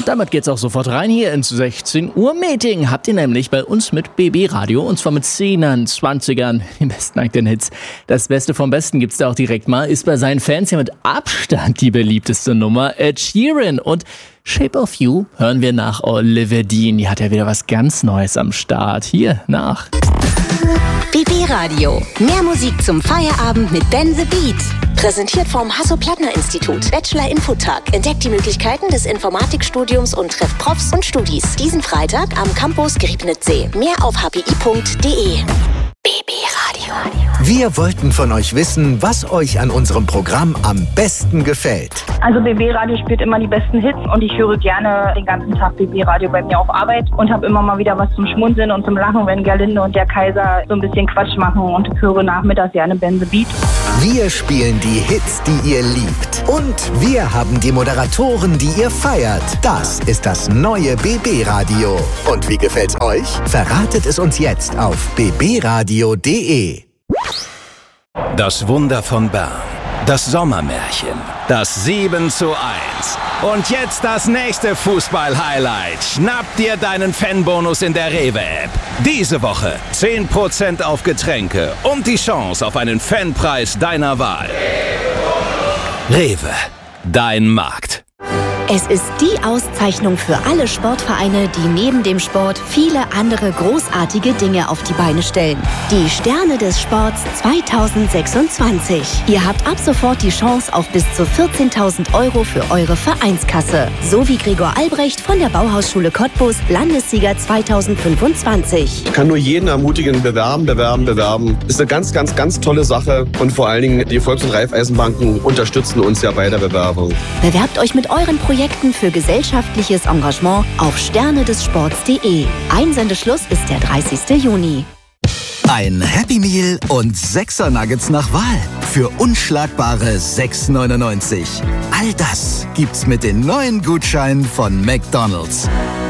Und damit geht's auch sofort rein hier ins 16 Uhr Meeting. Habt ihr nämlich bei uns mit BB Radio, und zwar mit 10ern, 20ern, die besten aktuellen Hits. Das Beste vom Besten gibt's da auch direkt mal. Ist bei seinen Fans ja mit Abstand die beliebteste Nummer. Ed Sheeran und Shape of You hören wir nach Olivia Dean. Die hat ja wieder was ganz Neues am Start. Hier nach BB Radio. Mehr Musik zum Feierabend mit Ben the Beat. Präsentiert vom Hasso-Plattner-Institut. Bachelor-Infotag. Entdeckt die Möglichkeiten des Informatikstudiums und trefft Profs und Studis. Diesen Freitag am Campus Griebnitzsee. Mehr auf hpi.de. BB Radio. Wir wollten von euch wissen, was euch an unserem Programm am besten gefällt. Also BB Radio spielt immer die besten Hits und ich höre gerne den ganzen Tag BB Radio bei mir auf Arbeit und habe immer mal wieder was zum Schmunzeln und zum Lachen, wenn Gerlinde und der Kaiser so ein bisschen Quatsch machen, und höre nachmittags gerne Ben the Beat. Wir spielen die Hits, die ihr liebt. Und wir haben die Moderatoren, die ihr feiert. Das ist das neue BB Radio. Und wie gefällt's euch? Verratet es uns jetzt auf bbradio.de. Das Wunder von Bern. Das Sommermärchen. Das 7:1. Und jetzt das nächste Fußball-Highlight. Schnapp dir deinen Fanbonus in der Rewe-App. Diese Woche 10% auf Getränke und die Chance auf einen Fanpreis deiner Wahl. Rewe, dein Markt. Es ist die Auszeichnung für alle Sportvereine, die neben dem Sport viele andere großartige Dinge auf die Beine stellen. Die Sterne des Sports 2026. Ihr habt ab sofort die Chance auf bis zu 14.000 € für eure Vereinskasse. So wie Gregor Albrecht von der Bauhausschule Cottbus, Landessieger 2025. Ich kann nur jeden ermutigen, bewerben. Ist eine ganz, ganz, ganz tolle Sache. Und vor allen Dingen, die Volks- und Raiffeisenbanken unterstützen uns ja bei der Bewerbung. Bewerbt euch mit euren Projekten für gesellschaftliches Engagement auf sternedessports.de. Einsendeschluss ist der 30. Juni. Ein Happy Meal und 6er Nuggets nach Wahl für unschlagbare 6,99. All das gibt's mit den neuen Gutscheinen von McDonald's.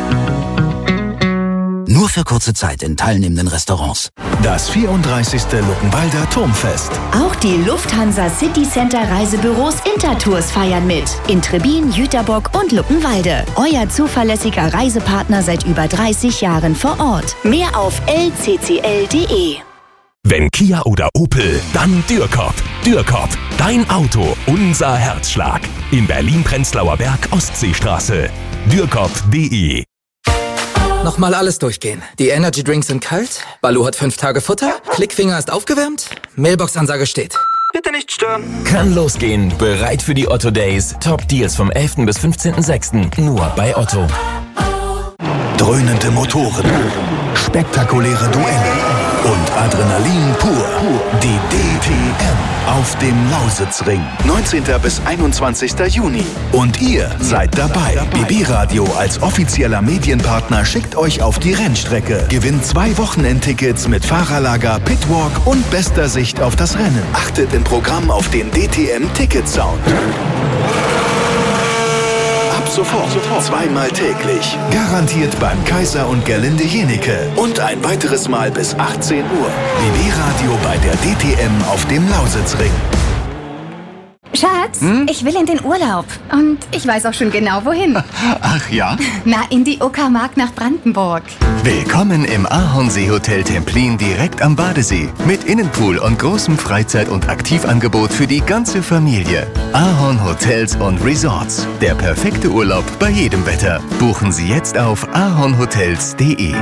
Nur für kurze Zeit in teilnehmenden Restaurants. Das 34. Luckenwalder Turmfest. Auch die Lufthansa City Center Reisebüros Intertours feiern mit. In Trebin, Jüterbock und Luckenwalde. Euer zuverlässiger Reisepartner seit über 30 Jahren vor Ort. Mehr auf lccl.de. Wenn Kia oder Opel, dann Dürkop. Dürkop, dein Auto, unser Herzschlag. In Berlin-Prenzlauer Berg, Ostseestraße. Dürkop.de. Nochmal alles durchgehen. Die Energy Drinks sind kalt, Balu hat 5 Tage Futter, Klickfinger ist aufgewärmt, Mailbox-Ansage steht. Bitte nicht stören. Kann losgehen. Bereit für die Otto Days. Top Deals vom 11. bis 15.06. Nur bei Otto. Dröhnende Motoren, spektakuläre Duelle und Adrenalin pur. Die DTM auf dem Lausitzring. 19. bis 21. Juni. Und ihr seid dabei. BB Radio als offizieller Medienpartner schickt euch auf die Rennstrecke. Gewinnt 2 Wochenendtickets mit Fahrerlager, Pitwalk und bester Sicht auf das Rennen. Achtet im Programm auf den DTM Ticket Sound. Sofort. 2-mal täglich. Garantiert beim Kaiser und Gerlinde Jenecke. Und ein weiteres Mal bis 18 Uhr. BB Radio bei der DTM auf dem Lausitzring. Schatz, ich will in den Urlaub. Und ich weiß auch schon genau, wohin. Ach ja? Na, in die Uckermark nach Brandenburg. Willkommen im Ahornsee-Hotel Templin direkt am Badesee. Mit Innenpool und großem Freizeit- und Aktivangebot für die ganze Familie. Ahorn Hotels und Resorts. Der perfekte Urlaub bei jedem Wetter. Buchen Sie jetzt auf ahornhotels.de.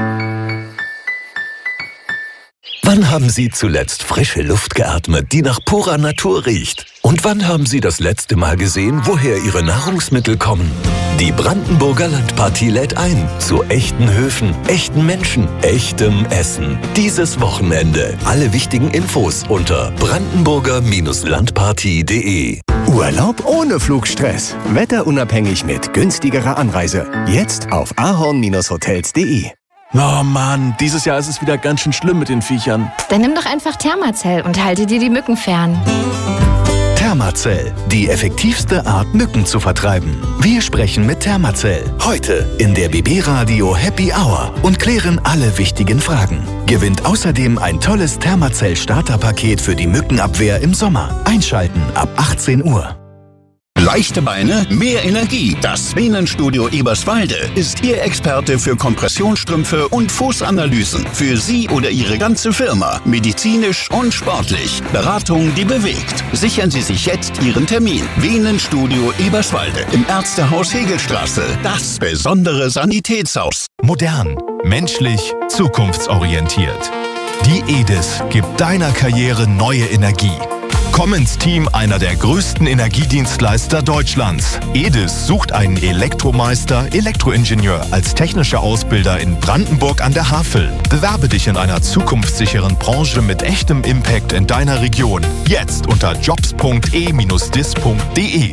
Wann haben Sie zuletzt frische Luft geatmet, die nach purer Natur riecht? Und wann haben Sie das letzte Mal gesehen, woher Ihre Nahrungsmittel kommen? Die Brandenburger Landpartie lädt ein zu echten Höfen, echten Menschen, echtem Essen. Dieses Wochenende. Alle wichtigen Infos unter brandenburger-landpartie.de. Urlaub ohne Flugstress. Wetterunabhängig mit günstigerer Anreise. Jetzt auf ahorn-hotels.de. Oh Mann, dieses Jahr ist es wieder ganz schön schlimm mit den Viechern. Dann nimm doch einfach Thermacell und halte dir die Mücken fern. Thermacell, die effektivste Art, Mücken zu vertreiben. Wir sprechen mit Thermacell. Heute in der BB Radio Happy Hour und klären alle wichtigen Fragen. Gewinnt außerdem ein tolles Thermacell Starterpaket für die Mückenabwehr im Sommer. Einschalten ab 18 Uhr. Leichte Beine, mehr Energie. Das Venenstudio Eberswalde ist Ihr Experte für Kompressionsstrümpfe und Fußanalysen. Für Sie oder Ihre ganze Firma. Medizinisch und sportlich. Beratung, die bewegt. Sichern Sie sich jetzt Ihren Termin. Venenstudio Eberswalde im Ärztehaus Hegelstraße. Das besondere Sanitätshaus. Modern, menschlich, zukunftsorientiert. Die EDIS gibt deiner Karriere neue Energie. Komm ins Team einer der größten Energiedienstleister Deutschlands. EDIS sucht einen Elektromeister, Elektroingenieur als technischer Ausbilder in Brandenburg an der Havel. Bewerbe dich in einer zukunftssicheren Branche mit echtem Impact in deiner Region. Jetzt unter jobs.e-dis.de.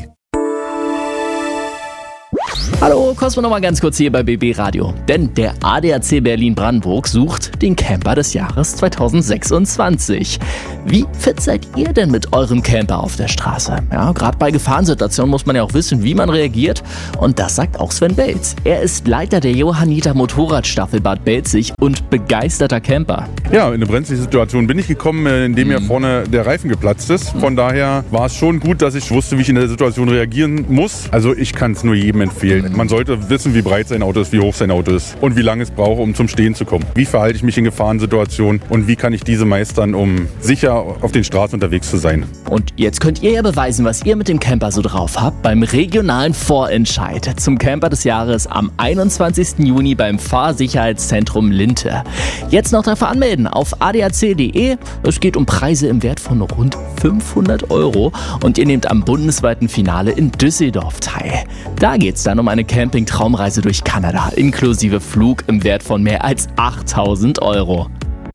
Hallo, Cosmo nochmal ganz kurz hier bei BB Radio. Denn der ADAC Berlin-Brandenburg sucht den Camper des Jahres 2026. Wie fit seid ihr denn mit eurem Camper auf der Straße? Ja, gerade bei Gefahrensituationen muss man ja auch wissen, wie man reagiert. Und das sagt auch Sven Belz. Er ist Leiter der Johanniter Motorradstaffel Bad Belzig und begeisterter Camper. Ja, in eine brenzliche Situation bin ich gekommen, indem mir vorne der Reifen geplatzt ist. Von daher war es schon gut, dass ich wusste, wie ich in der Situation reagieren muss. Also ich kann es nur jedem empfehlen. Man sollte wissen, wie breit sein Auto ist, wie hoch sein Auto ist und wie lange es braucht, um zum Stehen zu kommen. Wie verhalte ich mich in Gefahrensituationen und wie kann ich diese meistern, um sicher auf den Straßen unterwegs zu sein. Und jetzt könnt ihr ja beweisen, was ihr mit dem Camper so drauf habt beim regionalen Vorentscheid zum Camper des Jahres am 21. Juni beim Fahrsicherheitszentrum Linte. Jetzt noch dafür anmelden auf adac.de. Es geht um Preise im Wert von rund 500 € und ihr nehmt am bundesweiten Finale in Düsseldorf teil. Da geht's dann um eine Camping-Traumreise durch Kanada, inklusive Flug im Wert von mehr als 8.000 €.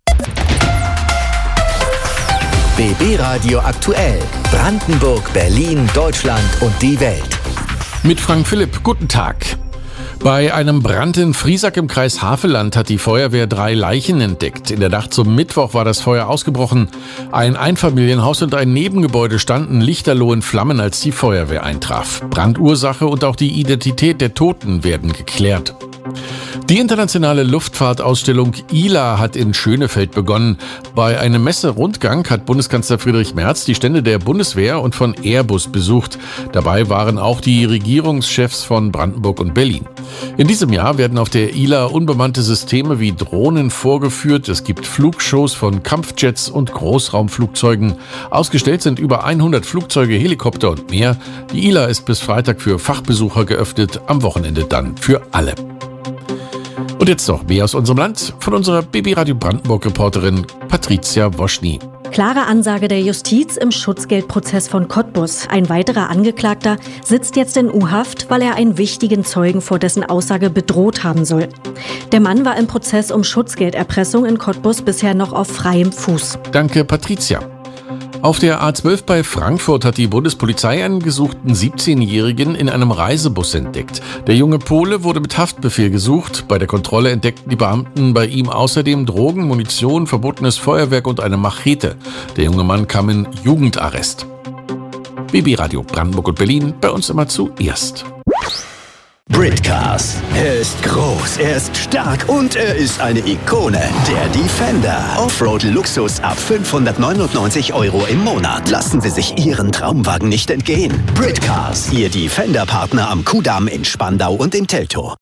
BB Radio aktuell. Brandenburg, Berlin, Deutschland und die Welt. Mit Frank Philipp, guten Tag. Bei einem Brand in Friesack im Kreis Havelland hat die Feuerwehr 3 Leichen entdeckt. In der Nacht zum Mittwoch war das Feuer ausgebrochen. Ein Einfamilienhaus und ein Nebengebäude standen lichterloh in Flammen, als die Feuerwehr eintraf. Brandursache und auch die Identität der Toten werden geklärt. Die internationale Luftfahrtausstellung ILA hat in Schönefeld begonnen. Bei einem Messerundgang hat Bundeskanzler Friedrich Merz die Stände der Bundeswehr und von Airbus besucht. Dabei waren auch die Regierungschefs von Brandenburg und Berlin. In diesem Jahr werden auf der ILA unbemannte Systeme wie Drohnen vorgeführt. Es gibt Flugshows von Kampfjets und Großraumflugzeugen. Ausgestellt sind über 100 Flugzeuge, Helikopter und mehr. Die ILA ist bis Freitag für Fachbesucher geöffnet, am Wochenende dann für alle. Und jetzt noch mehr aus unserem Land von unserer BB Radio Brandenburg-Reporterin Patricia Woschny. Klare Ansage der Justiz im Schutzgeldprozess von Cottbus. Ein weiterer Angeklagter sitzt jetzt in U-Haft, weil er einen wichtigen Zeugen vor dessen Aussage bedroht haben soll. Der Mann war im Prozess um Schutzgelderpressung in Cottbus bisher noch auf freiem Fuß. Danke, Patricia. Auf der A12 bei Frankfurt hat die Bundespolizei einen gesuchten 17-Jährigen in einem Reisebus entdeckt. Der junge Pole wurde mit Haftbefehl gesucht. Bei der Kontrolle entdeckten die Beamten bei ihm außerdem Drogen, Munition, verbotenes Feuerwerk und eine Machete. Der junge Mann kam in Jugendarrest. BB Radio Brandenburg und Berlin, bei uns immer zuerst. Britcars. Er ist groß, er ist stark und er ist eine Ikone. Der Defender. Offroad-Luxus ab 599 € im Monat. Lassen Sie sich Ihren Traumwagen nicht entgehen. Britcars. Ihr Defender-Partner am Kudamm in Spandau und in Teltow.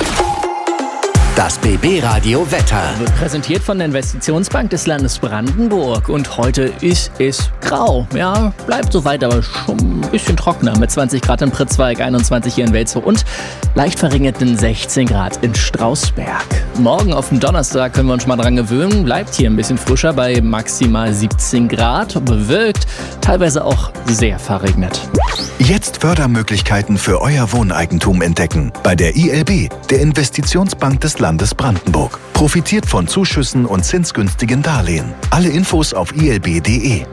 Das BB Radio Wetter. Wird präsentiert von der Investitionsbank des Landes Brandenburg. Und heute ist es grau. Ja, bleibt soweit, aber schon ein bisschen trockener. Mit 20 Grad in Pritzwalk, 21 hier in Welzow und leicht verringerten 16 Grad in Strausberg. Morgen auf dem Donnerstag können wir uns schon mal dran gewöhnen. Bleibt hier ein bisschen frischer bei maximal 17 Grad. Bewölkt, teilweise auch sehr verregnet. Jetzt Fördermöglichkeiten für euer Wohneigentum entdecken. Bei der ILB, der Investitionsbank des Landes Brandenburg. Profitiert von Zuschüssen und zinsgünstigen Darlehen. Alle Infos auf ilb.de.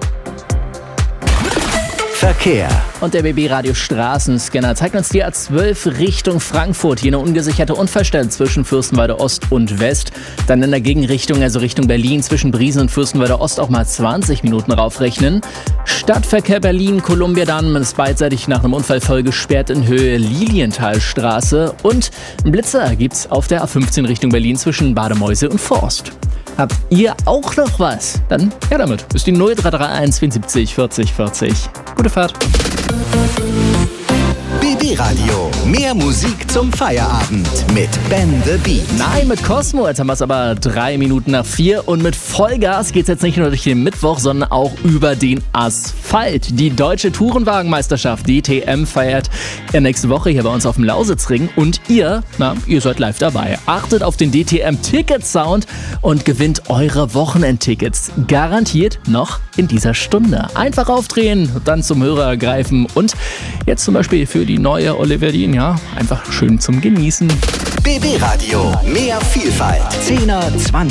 Verkehr. Und der BB Radio Straßenscanner zeigt uns die A12 Richtung Frankfurt. Hier eine ungesicherte Unfallstelle zwischen Fürstenwalde Ost und West. Dann in der Gegenrichtung, also Richtung Berlin, zwischen Briesen und Fürstenwalde Ost auch mal 20 Minuten raufrechnen. Stadtverkehr Berlin, Columbia Damm ist beidseitig nach einem Unfall voll gesperrt in Höhe Lilienthalstraße. Und einen Blitzer gibt's auf der A15 Richtung Berlin zwischen Bademäuse und Forst. Habt ihr auch noch was? Dann her damit. Ist die 0331 74 40 40. Gute Fahrt. BB Radio. Mehr Musik zum Feierabend mit Ben the Beat. Nein, mit Cosmo. Jetzt haben wir es aber 3:03 und mit Vollgas geht es jetzt nicht nur durch den Mittwoch, sondern auch über den Asphalt. Die Deutsche Tourenwagenmeisterschaft DTM feiert nächste Woche hier bei uns auf dem Lausitzring und ihr seid live dabei. Achtet auf den DTM-Ticket-Sound und gewinnt eure Wochenendtickets. Garantiert noch in dieser Stunde. Einfach aufdrehen, dann zum Hörer greifen und jetzt zum Beispiel für die neue Oliver Dean, einfach schön zum Genießen. BB Radio, mehr Vielfalt. 10er, 20